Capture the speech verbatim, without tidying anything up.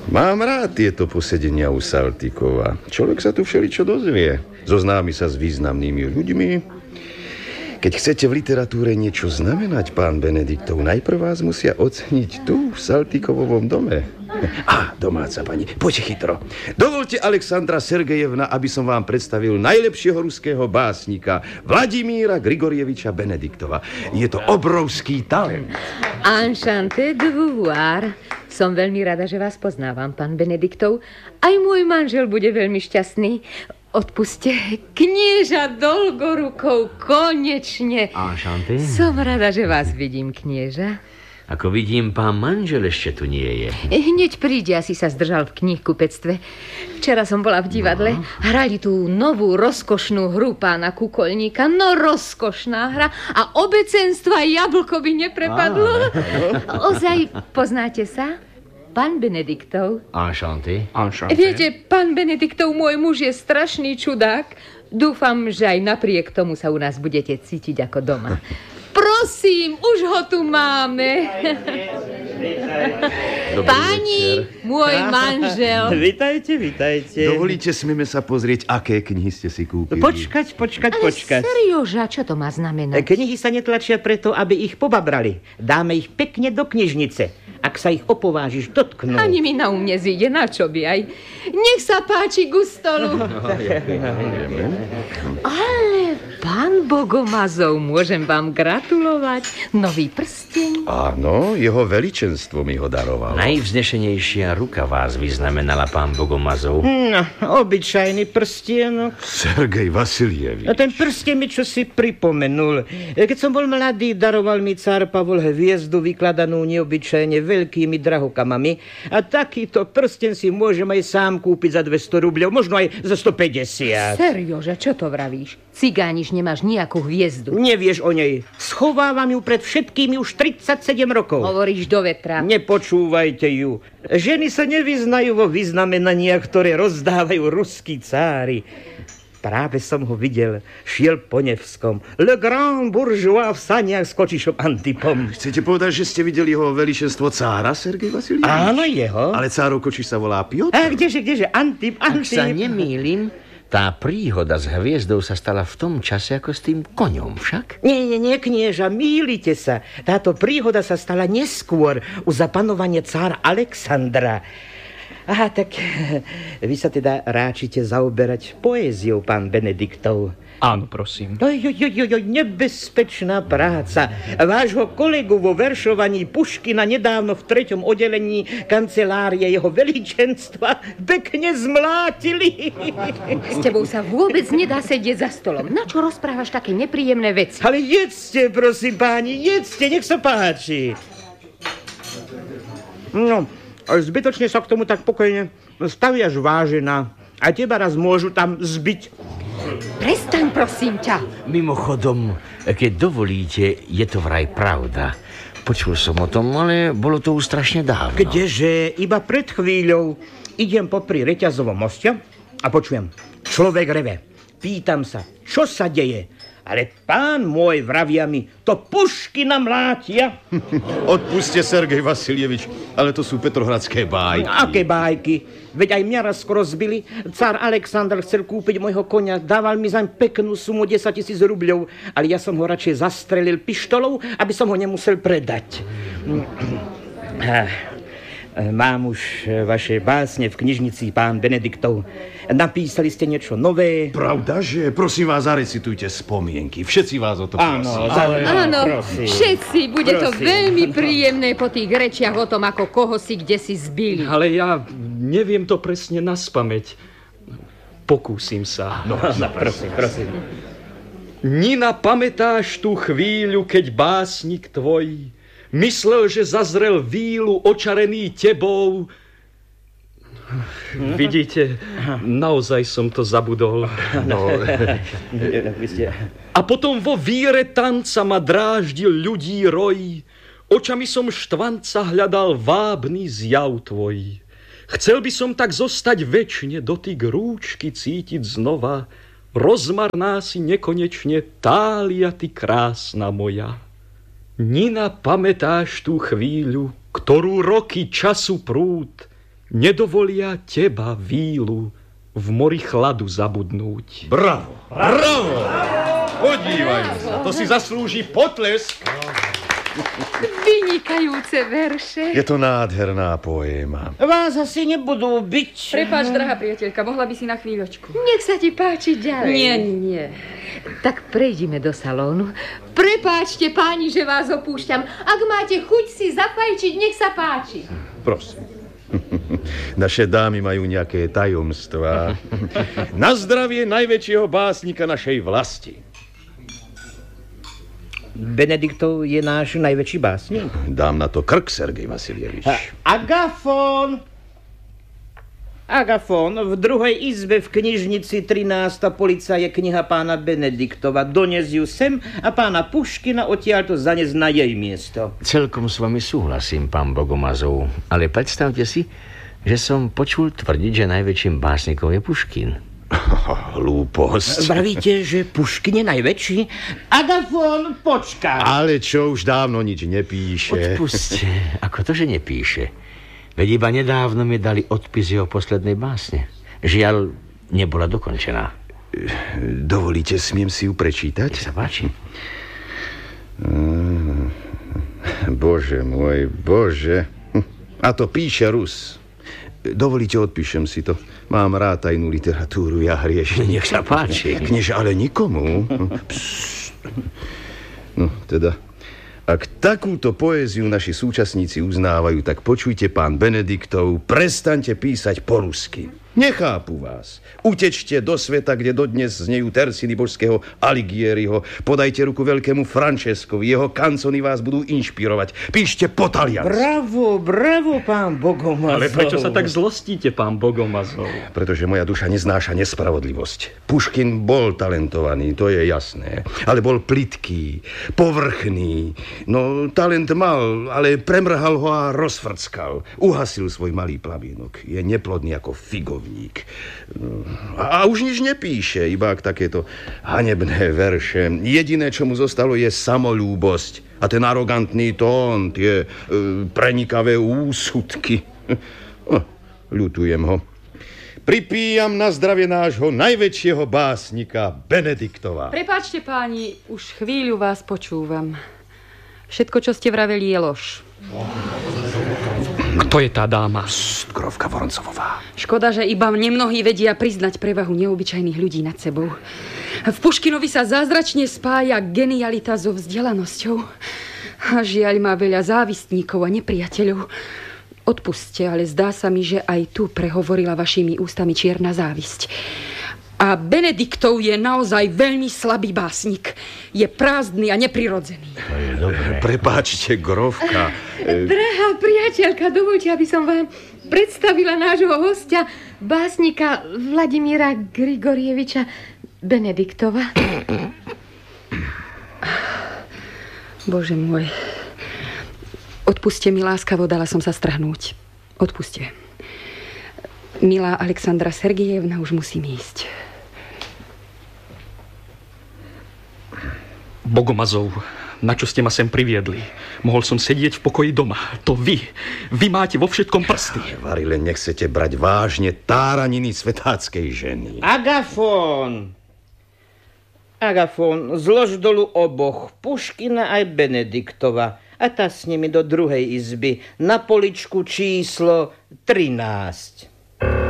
Mám rád tieto posedenia u Saltykova. Človek sa tu všeličo dozvie. Zoznámi sa s významnými ľuďmi. Keď chcete v literatúre niečo znamenať, pán Benediktov, najprv vás musia oceniť tu, v Saltykovovom dome. Á, domáca pani, poďte chytro. Dovolte, Alexandra Sergejevna, aby som vám predstavil najlepšieho ruského básnika, Vladimíra Grigorieviča Benediktova. Je to obrovský talent. Enchanté de vous voir. Som veľmi rada, že vás poznávam, pán Benediktov. Aj môj manžel bude veľmi šťastný. Odpuste, knieža Dolgorukou, konečne. Enchanté. Som rada, že vás vidím, knieža. Ako vidím, pán manžel ešte tu nie je. Hneď príde, asi sa zdržal v knihkupectve. Včera som bola v divadle. No. Hrali tú novú rozkošnú hru pána Kukolníka. No rozkošná hra. A obecenstva jablko by neprepadlo. Ah. Ozaj, poznáte sa? Pán Benediktov. Enchanté. Enchanté. Viete, pán Benediktov, môj muž je strašný čudák. Dúfam, že aj napriek tomu sa u nás budete cítiť ako doma. Prosím, už ho tu máme. Pani, môj manžel. Vitajte, vitajte. Dovolíte, smieme sa pozrieť, aké knihy ste si kúpili? Počkať, počkať, Ale počkať. serioža, čo to má znamenať? Knihy sa netlačia preto, aby ich pobabrali. Dáme ich pekne do knižnice. Ak sa ich opovážiš dotknúť. Ani mi na um nezíde, na čo by aj. Nech sa páči ku stolu. Ale pán Bogomazov, môžem vám gratulovať. Nový prsteň. Áno, jeho veličenstvo mi ho darovalo. Najvznešenejšia ruka vás vyznamenala, pán Bogomazov. No, obyčajný prstienok. Sergej Vasiljevič. A ten prstien mi čosi pripomenul. Keď som bol mladý, daroval mi cár Pavol hviezdu vykladanú neobyčajne veľkými drahokamami. A takýto prsten si môžem aj sám kúpiť za dvesto rubľov, možno aj za stopäťdesiat. Seriože, čo to vravíš? Cigániš, nemáš nejakú hviezdu. Nevieš o nej. Schovávam ju pred všetkými už tridsaťsedem rokov. Hovoríš do vetra. Nepočúvajte ju. Ženy sa nevyznajú vo vyznamenaniach, ktoré rozdávajú ruskí cári. Práve som ho videl. Šiel po Nevskom. Le grand bourgeois v saniach s kočišom Antipom. Chcete povedať, že ste videli jeho veličenstvo cára, Sergej Vasiljevič? Áno, jeho. Ale cárov kočiš sa volá Piotr? A kdeže, kdeže? Antip, Ak Antip. sa nemýlim, tá príhoda s hviezdou sa stala v tom čase ako s tým koňom však? Nie, nie, nie, knieža, mýlite sa. Táto príhoda sa stala neskôr u zapanovania cára Alexandra. Aha, tak vy sa teda ráčite zaoberať poéziou, pán Benediktov. Áno, prosím. Oj, oj, oj, oj, nebezpečná práca. Vášho kolegu vo veršovaní Puškina nedávno v treťom oddelení kancelárie jeho veličenstva pekne zmlátili. S tebou sa vôbec nedá sedieť za stolom. Na čo rozprávaš také nepríjemné veci? Ale jedzte, prosím páni, jedzte, nech sa páči. No, zbytočne sa k tomu tak pokojne staviaš, vážená. A teba raz môžu tam zbiť. Prestaň, prosím ťa. Mimochodom, keď dovolíte, je to vraj pravda. Počul som o tom, ale bolo to už strašne dávno. Kdeže, iba pred chvíľou idem popri Reťazovom moste a počujem, človek reve. Pýtam sa, čo sa deje? Ale pán môj, vravia mi, to Puškina mlátia. Odpuste, Sergej Vasiljevič, ale to sú petrohradské bájky. Aké bájky? Veď aj mňa raz skoro zbili. Cár Alexander chcel kúpiť môjho konia, dával mi zaň peknú sumu desaťtisíc rubľov, ale ja som ho radšej zastrelil pištolou, aby som ho nemusel predať. Mám už vaše básne v knižnici, pán Benediktov. Napísali ste niečo nové? Pravda, že? Prosím vás, zarecitujte spomienky. Všetci vás o to Áno, prosím. ale... Áno, prosím. všetci. Bude to Prosím. veľmi príjemné po tých rečiach o tom, ako koho si kde si zbili. Ale ja neviem to presne naspamäť. Pokúsim sa. No, no, prosím, prosím. Nina, pamätáš tú chvíľu, keď básnik tvoj myslel, že zazrel vílu očarený tebou? Vidíte, naozaj som to zabudol. No. A potom vo víre tanca ma dráždil ľudí roj. Očami som štvanca hľadal vábny zjav tvoj. Chcel by som tak zostať večne, dotyk rúčky cítiť znova. Rozmarná si nekonečne, tália ty krásna moja. Nina, pamätáš tú chvíľu, ktorú roky času prúd nedovolia teba, vílu, v mori chladu zabudnúť. Bravo, bravo! Podívajme sa, to si zaslúži potlesk. Vynikajúce verše. Je to nádherná poéma. Vás asi nebudú byť. Prepáč, drahá priateľka, mohla by si na chvíľočku. Nech sa ti páči ďalej. Nie, nie. Tak prejdime do salónu. Prepáčte, páni, že vás opúšťam. Ak máte chuť si zapajčiť, nech sa páči. Prosím. Naše dámy majú nejaké tajomstvá. Na zdravie najväčšieho básnika našej vlasti. Benediktov je náš najväčší básnik. Dám na to krk, Sergej Vasiljevič. Agafón! Agafón, v druhej izbe v knižnici trinásta polica je kniha pána Benediktova. Dones ju sem a pána Puškina odtiaľto zanes na jej miesto. Celkom s vami súhlasím, pán Bogomazov, ale predstavte si, že som počul tvrdiť, že najväčším básnikom je Puškin. Hlúposť. Vravíte, že Puškin je najväčší? Agafón, počkaj. Ale čo, už dávno nič nepíše. Odpuste, ako to, že nepíše? Veď iba nedávno mi dali odpis jeho poslednej básne. Žiaľ, nebola dokončená. Dovolíte, smiem si ju prečítať? Nech sa páči. Bože môj, bože. A to píše Rus. Dovolíte, odpíšem si to. Mám rád tajnú literatúru, ja hriešim. Nech sa páči. Knieže, ale nikomu. Psst. No, teda, ak takúto poéziu naši súčasníci uznávajú, tak počujte, pán Benediktov, prestaňte písať po rusky. Nechápu vás. Utečte do sveta, kde dodnes znejú tersiny božského Alighieriho. Podajte ruku veľkému Franceskovi. Jeho kancony vás budú inšpirovať. Píšte po taliansky. Bravo, bravo, pán Bogomazov. Ale prečo sa tak zlostíte, pán Bogomazov? Pretože moja duša neznáša nespravodlivosť. Puškin bol talentovaný, to je jasné. Ale bol plytký, povrchný. No, talent mal, ale premrhal ho a rozfrckal. Uhasil svoj malý plamienok. Je neplodný ako figovník. A, a už nič nepíše, iba ak takéto hanebné verše. Jediné, čo mu zostalo, je samolúbosť. A ten arogantný tón, tie e, prenikavé úsudky. O, ľutujem ho. Pripíjam na zdravie nášho najväčšieho básnika Benediktova. Prepáčte, páni, už chvíľu vás počúvam. Všetko, čo ste vraveli, je lož. Kto je tá dáma? Pst, grovka Voroncovová. Škoda, že iba nemnohí vedia priznať prevahu neobyčajných ľudí nad sebou. V Puškinovi sa zázračne spája genialita so vzdelanosťou. A žiaľ, má veľa závistníkov a nepriateľov. Odpusťte, ale zdá sa mi, že aj tu prehovorila vašimi ústami čierna závisť. A Benediktov je naozaj veľmi slabý básnik. Je prázdny a neprirodzený. To je dobré. Prepáčte, grovka. Drahá priateľka, dovoľte, aby som vám predstavila nášho hostia, básnika Vladimíra Grigorieviča Benediktova. Bože môj. Odpuste mi, láskavo, dala som sa strhnúť. Odpuste. Milá Alexandra Sergejevna, už musím ísť. Bogomazov, na čo ste ma sem priviedli? Mohol som sedieť v pokoji doma. To vy. Vy máte vo všetkom prsty. Vari, len nechcete brať vážne táraniny svetáckej ženy. Agafón! Agafón, zlož dolu oboch, Puškina aj Benediktova. A tá s nimi do druhej izby, na poličku číslo trinásť.